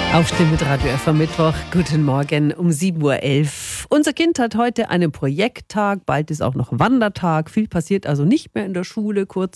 Aufstehen mit Radio F am Mittwoch. Guten Morgen um 7.11 Uhr. Unser Kind hat heute einen Projekttag. Bald ist auch noch Wandertag. Viel passiert also nicht mehr in der Schule. Kurz